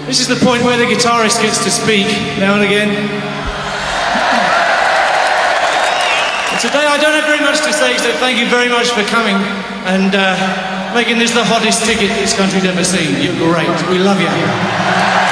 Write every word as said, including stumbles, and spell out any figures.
This is the point where the guitarist gets to speak now and again. But today I don't have very much to say, so thank you very much for coming and uh, making this the hottest ticket this country's ever seen. You're great. We love you.